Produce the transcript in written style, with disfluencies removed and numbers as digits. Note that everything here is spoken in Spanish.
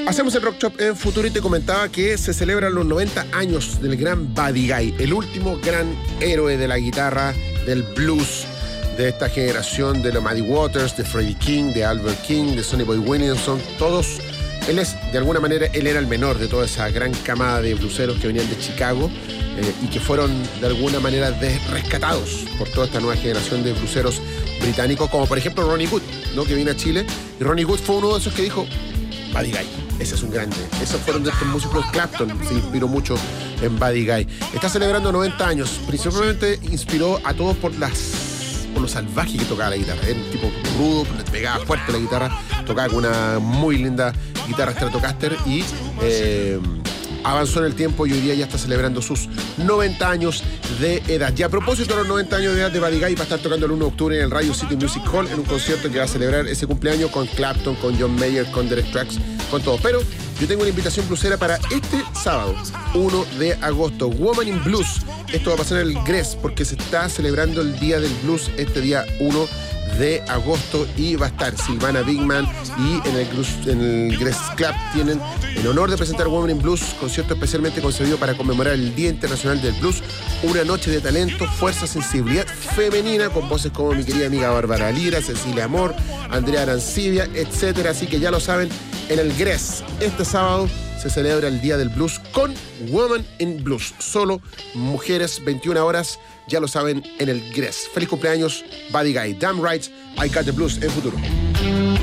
Hacemos el Rock Shop en Futuro y te comentaba que se celebran los 90 años del gran Buddy Guy, el último gran héroe de la guitarra, del blues, de esta generación de los Muddy Waters, de Freddie King, de Albert King, de Sonny Boy Williamson, todos. Él es, de alguna manera, él era el menor de toda esa gran camada de blueseros que venían de Chicago y que fueron, de alguna manera, rescatados por toda esta nueva generación de bluseros británicos, como por ejemplo Ronnie Wood, ¿no? Que vino a Chile. Y Ronnie Wood fue uno de esos que dijo, Buddy Guy, ese es un grande. Esos fueron de estos músicos. Clapton se inspiró mucho en Buddy Guy. Está celebrando 90 años. Principalmente inspiró a todos por lo salvaje que tocaba la guitarra. Era un tipo rudo, le pegaba fuerte la guitarra, tocaba con una muy linda guitarra Stratocaster y avanzó en el tiempo y hoy día ya está celebrando sus 90 años de edad. Y a propósito de los 90 años de edad de Buddy Guy, va a estar tocando el 1 de octubre en el Radio City Music Hall en un concierto que va a celebrar ese cumpleaños con Clapton, con John Mayer, con Derek Trucks, con todo. Pero yo tengo una invitación bluesera para este sábado, 1 de agosto. Woman in Blues. Esto va a pasar en el Gress porque se está celebrando el Día del Blues este día 1 de agosto y va a estar Silvana Bigman y en el Gress Club tienen el honor de presentar Women in Blues, concierto especialmente concebido para conmemorar el Día Internacional del Blues, una noche de talento, fuerza, sensibilidad femenina con voces como mi querida amiga Bárbara Lira, Cecilia Amor, Andrea Arancibia, etcétera. Así que ya lo saben, en el Gress este sábado se celebra el Día del Blues con Woman in Blues. Solo mujeres, 21 horas, ya lo saben, en el Gress. Feliz cumpleaños, Buddy Guy. Damn right, I got the blues en Futuro.